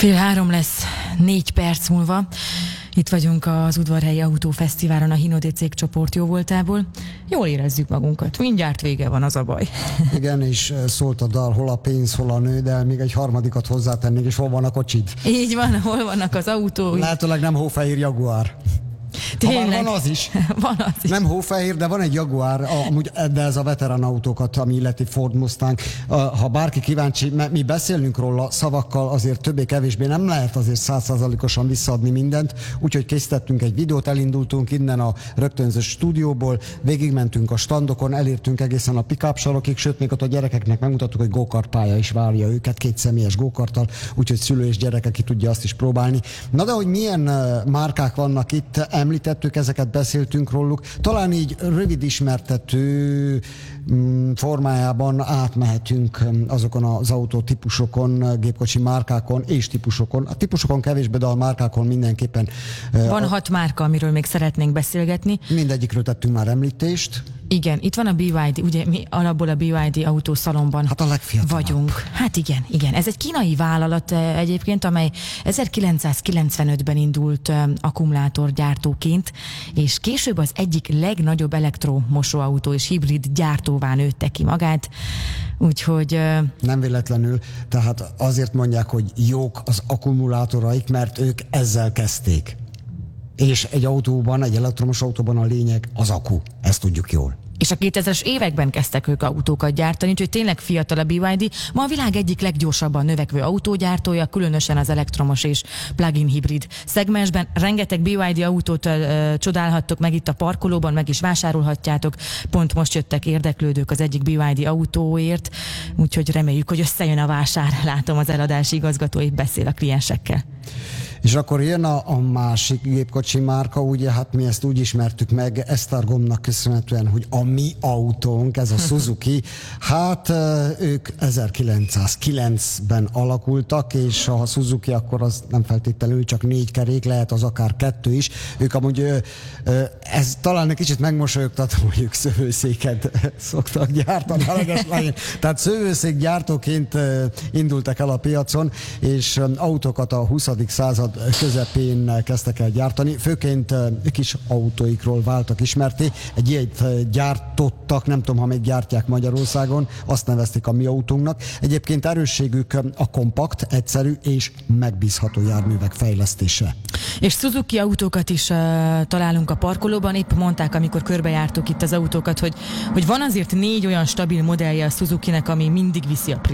2:30 lesz, 4 perc múlva. Itt vagyunk az Udvarhelyi Autófesztiválon a Hinode cégcsoport jóvoltából. Jól érezzük magunkat. Mindjárt vége van, az a baj. Igen, és szólt a dal, hol a pénz, hol a nő, de még egy harmadikat hozzátennék, és hol van a kocsid? Így van, hol vannak az autók? Lehetőleg nem hófehér Jaguar. Tényleg? Van az is. Van az is. Nem hófehér, de van egy Jaguar, amúgy, de ez a veterán autókat, ami illeti Ford Mustang. Ha bárki kíváncsi, mi beszélünk róla szavakkal, azért többé-kevésbé nem lehet azért 100%-osan visszaadni mindent, úgyhogy készítettünk egy videót, elindultunk innen a rögtönzős stúdióból, végigmentünk a standokon, elértünk egészen a pick-up sarokig, sőt, még ott a gyerekeknek megmutattuk, hogy go-kart pálya is várja őket, 2 személyes go-karttal, úgyhogy szülő és gyereke ki tudja azt is próbálni. Na de hogy milyen márkák vannak itt, említettük, ezeket beszéltünk róluk. Talán így rövid ismertető formájában átmehetünk azokon az autótípusokon, gépkocsi márkákon és típusokon. A típusokon kevésbé, de a márkákon mindenképpen. Van 6 márka, amiről még szeretnénk beszélgetni. Mindegyikről tettünk már említést. Igen, itt van a BYD, ugye mi alapból a BYD autószalonban hát a legfiatalabb vagyunk. Hát igen. Ez egy kínai vállalat egyébként, amely 1995-ben indult akkumulátorgyártóként, és később az egyik legnagyobb elektromosóautó és hibrid gyártóvá nőtte ki magát. Úgyhogy... Nem véletlenül, tehát azért mondják, hogy jók az akkumulátoraik, mert ők ezzel kezdték. És egy autóban, egy elektromos autóban a lényeg az akku. Ezt tudjuk jól. És a 2000-es években kezdtek ők autókat gyártani, úgyhogy tényleg fiatal a BYD. Ma a világ egyik leggyorsabban növekvő autógyártója, különösen az elektromos és plug-in hibrid szegmensben. Rengeteg BYD autót csodálhattok meg itt a parkolóban, meg is vásárolhatjátok. Pont most jöttek érdeklődők az egyik BYD autóért, úgyhogy reméljük, hogy összejön a vásár. Látom, az eladási igazgató épp beszél a kliensekkel. És akkor jön a másik gépkocsi márka, ugye, hát mi ezt úgy ismertük meg Esztergomnak köszönhetően, hogy a mi autónk, ez a Suzuki, hát ők 1909-ben alakultak, és ha a Suzuki, akkor az nem feltétlenül csak 4 kerék, lehet az akár 2 is. Ők amúgy, ez talán egy kicsit megmosolyogtató, hogy ők szövőszéket szoktak gyártani a legeslegén. Tehát szövőszékgyártóként indultak el a piacon, és autókat a 20. század közepén kezdtek el gyártani, főként kis autóikról váltak ismerté. Egy ilyet gyártottak, nem tudom, ha még gyártják Magyarországon, azt nevezték a mi autónknak. Egyébként erősségük a kompakt, egyszerű és megbízható járművek fejlesztése. És Suzuki autókat is találunk a parkolóban, épp mondták, amikor körbejártuk itt az autókat, hogy van azért 4 olyan stabil modellje a Suzukinek, ami mindig viszi a